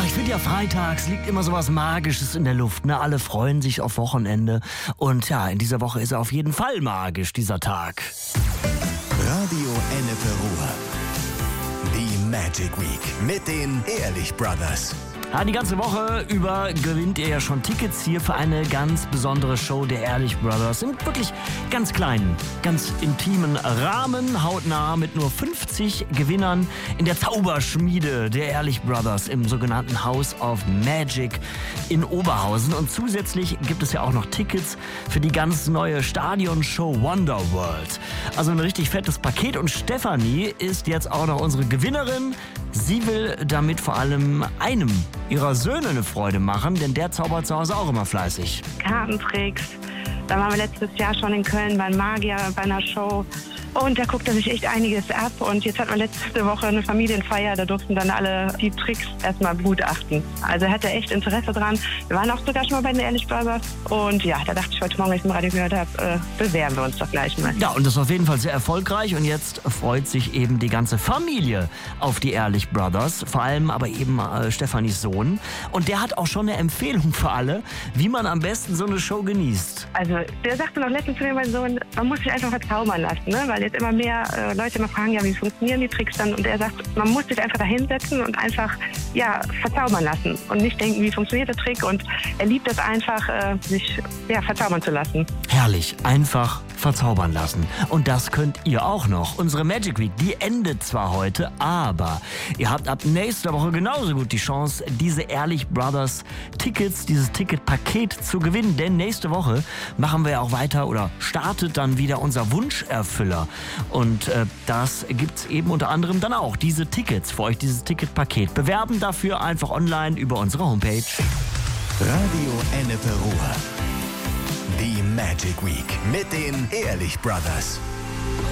Ich finde ja, freitags liegt immer so was Magisches in der Luft. Ne? Alle freuen sich auf Wochenende. Und ja, in dieser Woche ist er auf jeden Fall magisch, dieser Tag. Radio Ennepe Ruhr. Die Magic Week mit den Ehrlich Brothers. Ja, die ganze Woche über gewinnt ihr ja schon Tickets hier für eine ganz besondere Show der Ehrlich Brothers. Im wirklich ganz kleinen, ganz intimen Rahmen, hautnah mit nur 50 Gewinnern in der Zauberschmiede der Ehrlich Brothers im sogenannten House of Magic in Oberhausen. Und zusätzlich gibt es ja auch noch Tickets für die ganz neue Stadionshow Wonderworld. Also ein richtig fettes Paket. Und Stefanie ist jetzt auch noch unsere Gewinnerin. Sie will damit vor allem einem ihrer Söhne eine Freude machen, denn der zaubert zu Hause auch immer fleißig. Kartentricks. Da waren wir letztes Jahr schon in Köln beim Magier, bei einer Show. Und da guckte sich echt einiges ab. Und jetzt hatten wir letzte Woche eine Familienfeier. Da durften dann alle die Tricks erstmal begutachten. Also er hatte echt Interesse dran. Wir waren auch sogar schon mal bei den Ehrlich Brothers. Und ja, da dachte ich heute Morgen, als ich im Radio gehört habe, bewerben wir uns doch gleich mal. Ja, und das ist auf jeden Fall sehr erfolgreich. Und jetzt freut sich eben die ganze Familie auf die Ehrlich Brothers. Vor allem aber eben Stefanis Sohn. Und der hat auch schon eine Empfehlung für alle, wie man am besten so eine Show genießt. Also der sagte noch letztens zu mir, mein Sohn, man muss sich einfach verzaubern lassen, ne? Weil jetzt immer mehr Leute immer fragen, ja, wie funktionieren die Tricks dann? Und er sagt, man muss sich einfach da hinsetzen und einfach, ja, verzaubern lassen und nicht denken, wie funktioniert der Trick. Und er liebt es einfach, sich verzaubern zu lassen. Herrlich, einfach verzaubern lassen. Und das könnt ihr auch noch. Unsere Magic Week, die endet zwar heute, aber ihr habt ab nächster Woche genauso gut die Chance, diese Ehrlich Brothers Tickets, dieses Ticketpaket zu gewinnen. Denn nächste Woche machen wir ja auch weiter oder startet dann wieder unser Wunscherfüller. Und das gibt's eben unter anderem dann auch, diese Tickets für euch, dieses Ticketpaket. Bewerben dafür einfach online über unsere Homepage. Radio Ennepe Ruhr. Die Magic Week mit den Ehrlich Brothers.